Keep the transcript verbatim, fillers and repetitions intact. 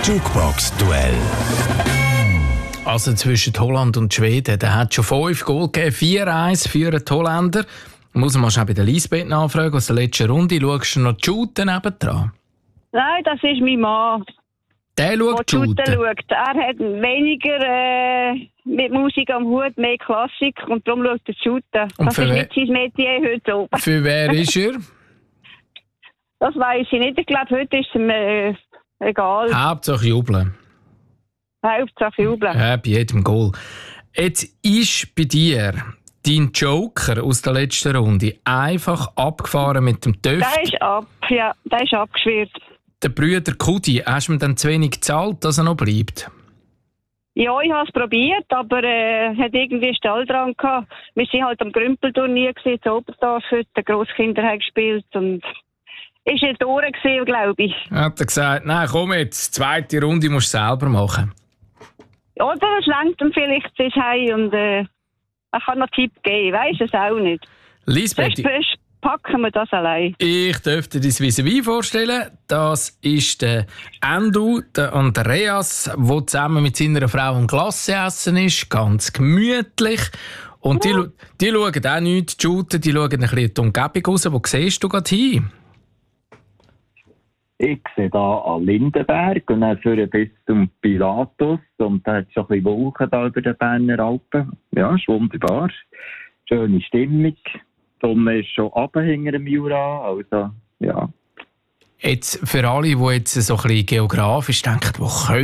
Jukebox-Duell. Also zwischen Holland und Schweden, da hat schon fünf Goal gegeben, vier eins für die Holländer. Muss man schnell bei der Lisbeth nachfragen, aus der letzten Runde. Schaust du noch die Shooten nebendran? Nein, das ist mein Mann. Der schaut die Shooten? schaut. Er hat weniger äh, mit Musik am Hut, mehr Klassik und darum schaut er Shooten. Das ist nicht sein Metier heute oben. Für wer ist er? Das weiss ich nicht. Ich glaube, heute ist es ihm äh, egal. Hauptsache jubeln. Hauptsache jubeln. Ja, bei jedem Goal. Jetzt ist bei dir dein Joker aus der letzten Runde einfach abgefahren mit dem Töff. Der ist ab, ja, der ist abgeschwirrt. Der Brüder Kudi, hast du ihm dann zu wenig gezahlt, dass er noch bleibt? Ja, ich habe es probiert, aber er äh, hat irgendwie Stall dran gehabt. Wir waren halt am Grümpelturnier in Oberndorf, heute die Grosskinder haben gespielt und ist nicht durch gewesen, glaube ich. Hat er gesagt, nein, komm jetzt, zweite Runde musst du selber machen. Oder es lenkt ihm vielleicht bis heim und äh, er kann noch Tipp geben, ich weiss es auch nicht. Lisbeth, Sonst packen wir das allein. Ich dürfte dir dein Vis-à-vis vorstellen. Das ist der Endu, der Andreas, der zusammen mit seiner Frau ein Glasse essen ist. Ganz gemütlich. Und die, die schauen auch nichts zu shooten, die schauen ein bisschen in die Umgebung raus. Wo siehst du gerade hin? Ich sehe hier an Lindenberg und dann führen bis zum Pilatus. Und da hat es schon ein bisschen Wolken da über den Berner Alpen. Ja, ist wunderbar. Schöne Stimmung. Die Sonne ist schon runter hinter dem Jura. Also, ja. Jetzt für alle, die jetzt so ein bisschen geografisch denken, wo können